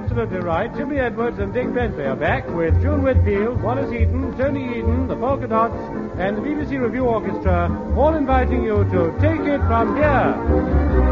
absolutely right. Jimmy Edwards and Dick Bentley are back with June Whitfield, Wallace Eaton, Tony Eden, the Polka Dots, and the BBC Review Orchestra, all inviting you to take it from here.